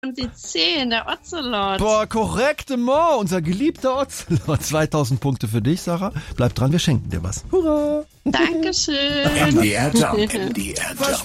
Und die 10, der Ocelot. Boah, korrektement, unser geliebter Ocelot. 2000 Punkte für dich, Sarah. Bleib dran, wir schenken dir was. Hurra! Dankeschön. MDR Jump. MDR Jump.